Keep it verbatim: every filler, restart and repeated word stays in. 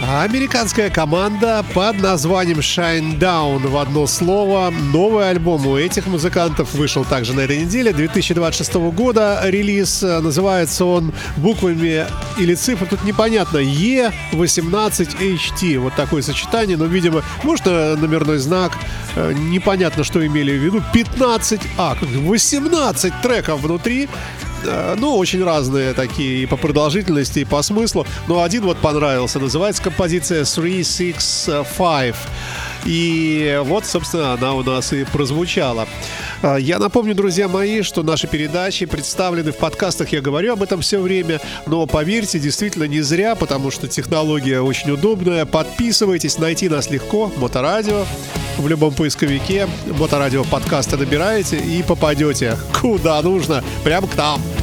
Американская команда под названием Shinedown в одно слово. Новый альбом у этих музыкантов вышел также на этой неделе, две тысячи двадцать шестого года релиз. Называется он буквами или цифры, тут непонятно, и восемнадцать эйч ти. Вот такое сочетание, но, видимо, может, номерной знак. Непонятно, что имели в виду. пятнадцать, а, восемнадцать треков внутри. Ну, очень разные такие и по продолжительности, и по смыслу. Но один вот понравился. Называется композиция три шесть пять. И вот, собственно, она у нас и прозвучала. Я напомню, друзья мои, что наши передачи представлены в подкастах. Я говорю об этом все время. Но, поверьте, действительно не зря, потому что технология очень удобная. Подписывайтесь, найти нас легко. Моторадио. В любом поисковике Моторадио подкаста набираете и попадете куда нужно, прямо к нам.